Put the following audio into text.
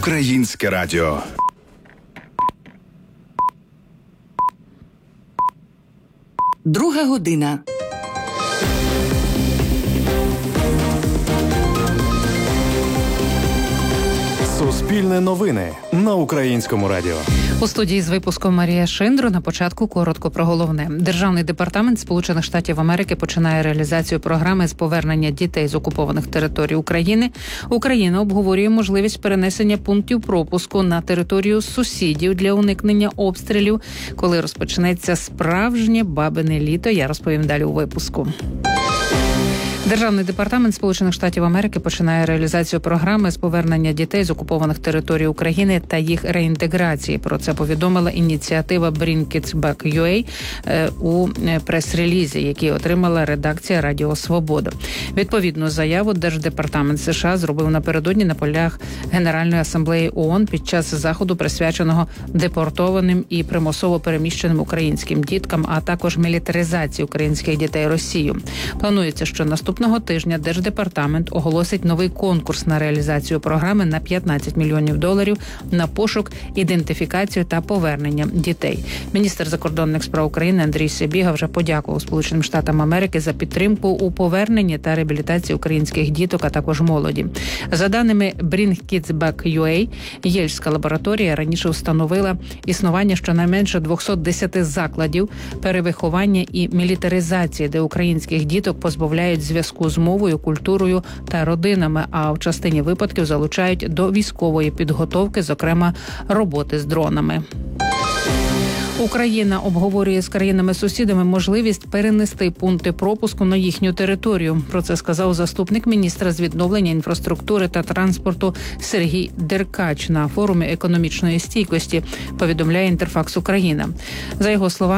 Українське радіо. Друга година. Суспільне новини на Українському радіо. У студії з випуском Марія Шиндро. На початку коротко про головне. Державний департамент Сполучених Штатів Америки починає реалізацію програми з повернення дітей з окупованих територій України. Україна обговорює можливість перенесення пунктів пропуску на територію сусідів для уникнення обстрілів. Коли розпочнеться справжнє бабине літо, я розповім далі у випуску. Державний департамент Сполучених Штатів Америки починає реалізацію програми з повернення дітей з окупованих територій України та їх реінтеграції. Про це повідомила ініціатива Bring Kids Back UA у прес-релізі, який отримала редакція Радіо Свобода. Відповідну заяву Держдепартамент США зробив напередодні на полях Генеральної асамблеї ООН під час заходу, присвяченого депортованим і примусово переміщеним українським діткам, а також мілітаризації українських дітей Росією. Планується, що наступного тижня Держдепартамент оголосить новий конкурс на реалізацію програми на $15 мільйонів на пошук, ідентифікацію та повернення дітей. Міністр закордонних справ України Андрій Сибіга вже подякував Сполученим Штатам Америки за підтримку у поверненні та реабілітації українських діток, а також молоді. За даними Bring Kids Back UA, Єльська лабораторія раніше встановила існування щонайменше 210 закладів перевиховання і мілітаризації, де українських діток позбавляють зв'язку з мовою, культурою та родинами, а в частині випадків залучають до військової підготовки, зокрема роботи з дронами. Україна обговорює з країнами-сусідами можливість перенести пункти пропуску на їхню територію. Про це сказав заступник міністра з відновлення інфраструктури та транспорту Сергій Деркач на форумі економічної стійкості, повідомляє Інтерфакс Україна. За його словами,